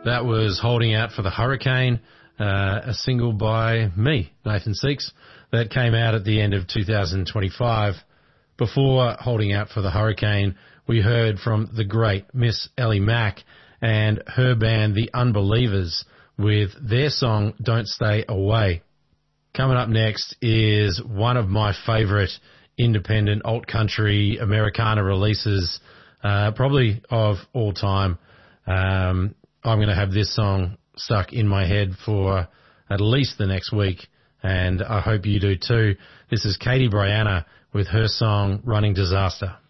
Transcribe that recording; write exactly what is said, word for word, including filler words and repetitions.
That was Holding Out for the Hurricane, uh, a single by me, Nathan Seeks, that came out at the end of two thousand twenty-five. Before Holding Out for the Hurricane, we heard from the great Miss Ellie Mack and her band The Unbelievers with their song Don't Stay Away. Coming up next is one of my favourite independent alt-country Americana releases, uh, probably of all time. Um, I'm going to have this song stuck in my head for at least the next week, and I hope you do too. This is Katie Brianna with her song Running Disaster.